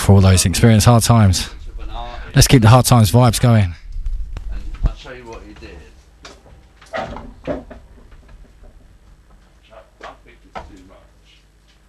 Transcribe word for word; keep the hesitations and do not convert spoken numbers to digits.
for all those experience hard times. Let's keep the hard times vibes going. And I'll show you what he did.